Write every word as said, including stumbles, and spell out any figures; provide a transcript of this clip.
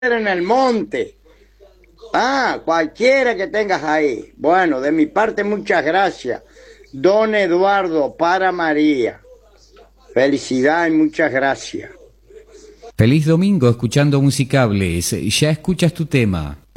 en el monte. Ah, cualquiera que tengas ahí. Bueno, de mi parte, muchas gracias. Don Eduardo para María. Felicidad y muchas gracias. Feliz domingo escuchando Musicables. Ya escuchas tu tema.